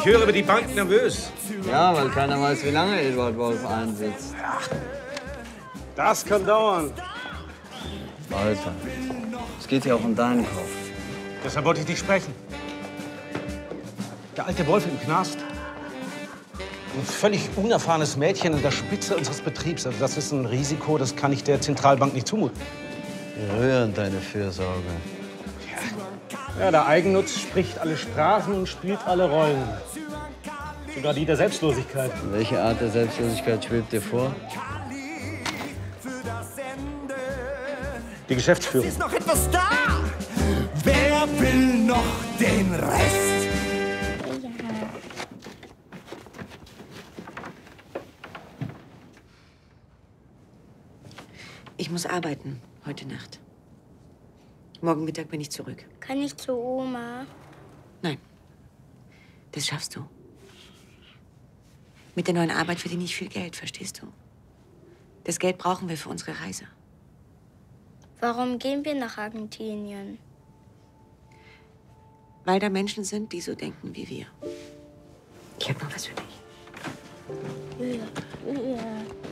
Ich höre, wird die Bank nervös. Ja, weil keiner weiß, wie lange Eduard Wolf einsitzt. Das kann dauern. Walter, es geht ja auch um deinen Kopf. Deshalb wollte ich dich sprechen. Der alte Wolf im Knast. Ein völlig unerfahrenes Mädchen an der Spitze unseres Betriebs. Also das ist ein Risiko, das kann ich der Zentralbank nicht zumuten. Rührend, deine Fürsorge. Ja, der Eigennutz spricht alle Sprachen und spielt alle Rollen. Sogar die der Selbstlosigkeit. Welche Art der Selbstlosigkeit schwebt dir vor? Die Geschäftsführung. Ist noch etwas da? Wer will noch den Rest? Ich muss arbeiten heute Nacht. Morgen Mittag bin ich zurück. Kann ich zu Oma? Nein, das schaffst du. Mit der neuen Arbeit verdiene ich viel Geld, verstehst du? Das Geld brauchen wir für unsere Reise. Warum gehen wir nach Argentinien? Weil da Menschen sind, die so denken wie wir. Ich habe noch was für dich. Ja, ja.